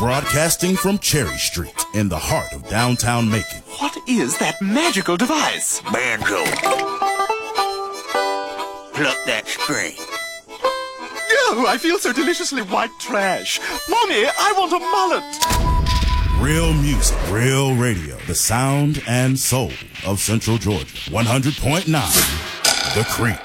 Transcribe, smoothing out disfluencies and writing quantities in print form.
Broadcasting from Cherry Street in the heart of downtown Macon. What is that magical device? Banjo. Pluck that string. Oh, I feel so deliciously white trash. Mommy, I want a mullet. Real music, real radio. The sound and soul of Central Georgia. 100.9 The Creek.